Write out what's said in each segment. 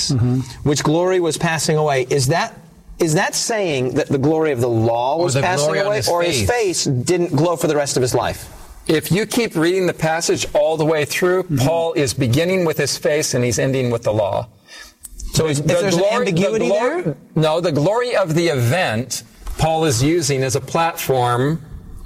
face, which glory was passing away. Is that saying that the glory of the law was passing away, or his face didn't glow for the rest of his life? If you keep reading the passage all the way through, Paul is beginning with his face and he's ending with the law. So if there's an ambiguity there? No, the glory of the event Paul is using as a platform,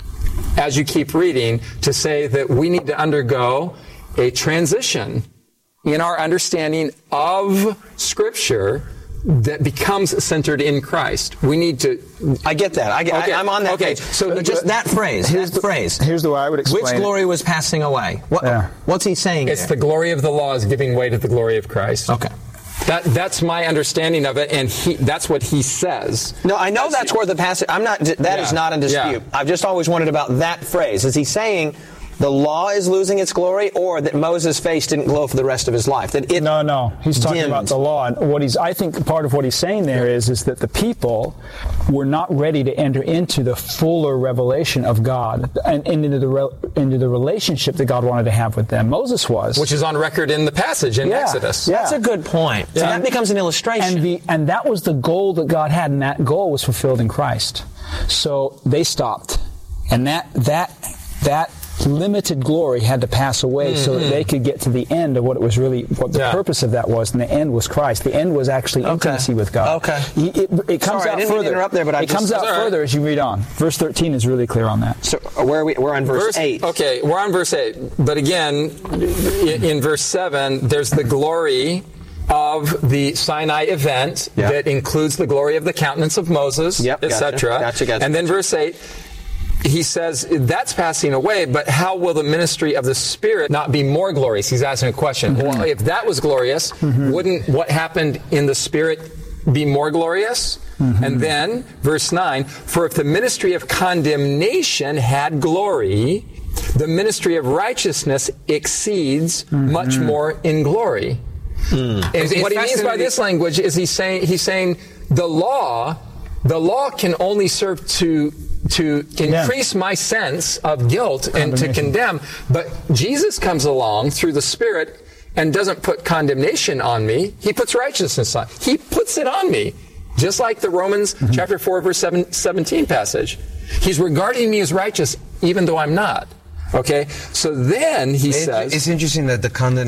as you keep reading, to say that we need to undergo a transition in our understanding of Scripture that becomes centered in Christ. We need to... I get that. I'm on that page. So just that phrase. Here's the way I would explain which glory was passing away? What's he saying It's the glory of the law is giving way to the glory of Christ. Okay. That's my understanding of it, and that's what he says. No, I know that's where the passage... That is not in dispute. I've just always wondered about that phrase. Is he saying the law is losing its glory, or that Moses' face didn't glow for the rest of his life? That it No. He's talking about the law. And I think part of what he's saying there is that the people were not ready to enter into the fuller revelation of God and into the relationship that God wanted to have with them. Moses was. Which is on record in the passage in Exodus. Yeah. That's a good point. So that becomes an illustration. And that was the goal that God had, and that goal was fulfilled in Christ. So they stopped. And that limited glory had to pass away so that they could get to the end of what the purpose of that was, and the end was Christ. The end was actually intimacy with God. Okay. It comes out further. Interrupt there, but it comes out further as you read on. Verse 13 is really clear on that. So where are we? We're on verse 8. Okay, we're on verse 8. But again, in verse 7, there's the glory of the Sinai event that includes the glory of the countenance of Moses, etc. Gotcha. And then verse 8, he says, that's passing away, but how will the ministry of the Spirit not be more glorious? He's asking a question. Well, if that was glorious, wouldn't what happened in the Spirit be more glorious? And then, verse 9, for if the ministry of condemnation had glory, the ministry of righteousness exceeds much more in glory. What he means by this language is he's saying the law can only serve to increase my sense of guilt and to condemn. But Jesus comes along through the Spirit and doesn't put condemnation on me. He puts righteousness on. He puts it on me. Just like the Romans chapter 4 verse 17 passage. He's regarding me as righteous even though I'm not. Okay? So then he says... It's interesting that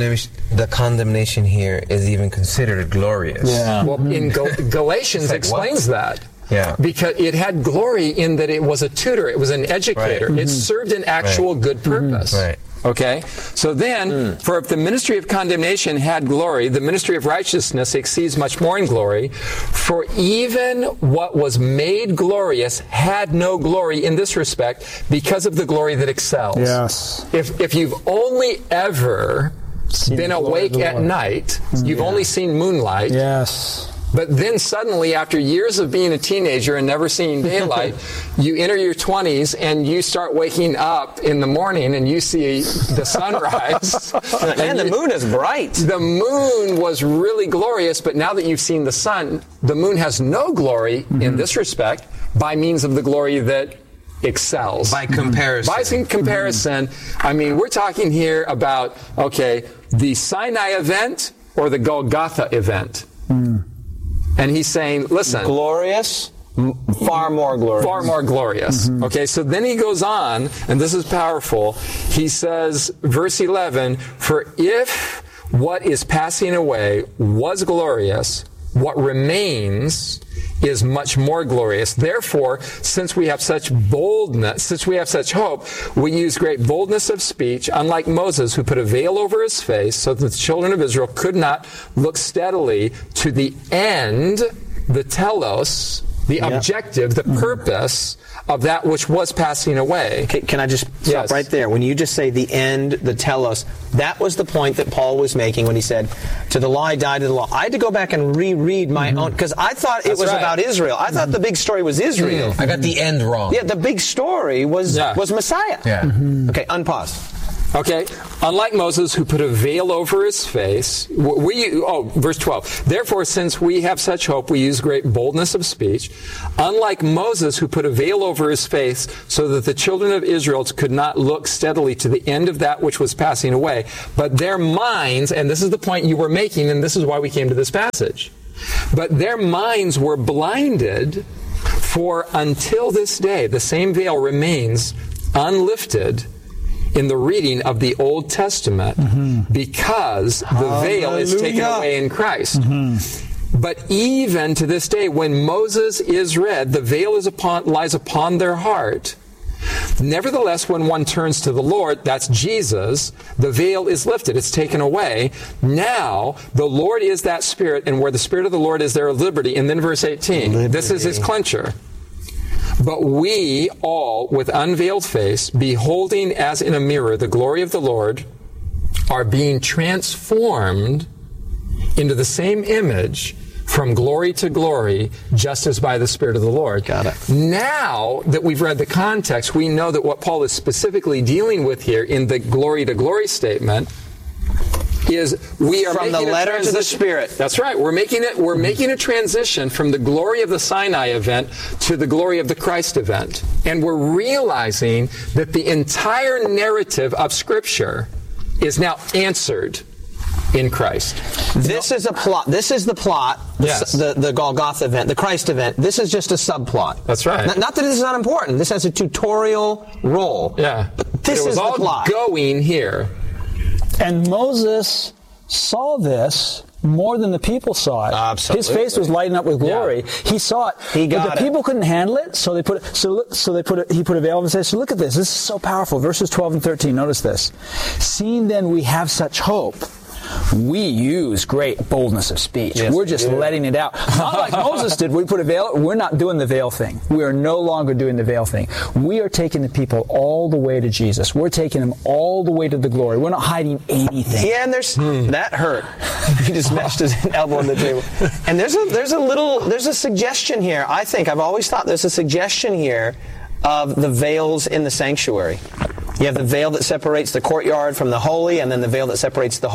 the condemnation here is even considered glorious. Yeah. Well, in Galatians explains that. Yeah. Because it had glory in that it was a tutor, it was an educator. Right. It served an actual good purpose. Right. Okay? So then, for if the ministry of condemnation had glory, the ministry of righteousness exceeds much more in glory. For even what was made glorious had no glory in this respect because of the glory that excels. Yes. If you've only ever been awake at night, you've only seen moonlight. Yes. But then suddenly, after years of being a teenager and never seeing daylight, you enter your 20s and you start waking up in the morning and you see the sunrise. And the moon is bright. The moon was really glorious, but now that you've seen the sun, the moon has no glory in this respect by means of the glory that excels. By comparison. By comparison, I mean, we're talking here about, the Sinai event or the Golgotha event. And he's saying, listen. Glorious, far more glorious. Far more glorious. Okay, so then he goes on, and this is powerful. He says, verse 11, for if what is passing away was glorious, what remains is much more glorious. Therefore, since we have such boldness, since we have such hope, we use great boldness of speech, unlike Moses, who put a veil over his face so that the children of Israel could not look steadily to the end, the telos, the objective, the purpose of that which was passing away. Okay, can I just stop right there? When you just say the end, the telos, that was the point that Paul was making when he said, to the law I died, to the law. I had to go back and reread my own, because I thought it was about Israel. I thought the big story was Israel. I got the end wrong. Yeah, the big story was Messiah. Yeah. Okay, unpause. Okay, unlike Moses, who put a veil over his face, verse 12. Therefore, since we have such hope, we use great boldness of speech. Unlike Moses, who put a veil over his face, so that the children of Israel could not look steadily to the end of that which was passing away, but their minds, and this is the point you were making, and this is why we came to this passage, but their minds were blinded, for until this day, the same veil remains unlifted in the reading of the Old Testament, because the veil is taken away in Christ. But even to this day, when Moses is read, the veil lies upon their heart. Nevertheless, when one turns to the Lord, that's Jesus, the veil is lifted. It's taken away. Now, the Lord is that Spirit, and where the Spirit of the Lord is, there is liberty. And then verse 18, this is his clincher. But we all, with unveiled face, beholding as in a mirror the glory of the Lord, are being transformed into the same image from glory to glory, just as by the Spirit of the Lord. Got it. Now that we've read the context, we know that what Paul is specifically dealing with here in the glory to glory statement is we are from the letter to the Spirit. That's right. We're making a transition from the glory of the Sinai event to the glory of the Christ event. And we're realizing that the entire narrative of Scripture is now answered in Christ. This is a plot. This is the plot. Yes. The Golgotha event, the Christ event. This is just a subplot. That's right. Not that this is not important. This has a tutorial role. Yeah. But this it was is all the plot. Going here. And Moses saw this more than the people saw it. Absolutely. His face was lighting up with glory. Yeah. He saw it. He got but the people couldn't handle it, so he put a veil over his face. So look at this. This is so powerful. Verses 12 and 13. Notice this. Seeing then we have such hope, we use great boldness of speech. Yes, we're just letting it out. Not like Moses did. We put a veil. We're not doing the veil thing. We are no longer doing the veil thing. We are taking the people all the way to Jesus. We're taking them all the way to the glory. We're not hiding anything. Yeah, and there's that hurt. He just smashed his elbow on the table. And there's a suggestion here. I think I've always thought there's a suggestion here of the veils in the sanctuary. You have the veil that separates the courtyard from the holy, and then the veil that separates the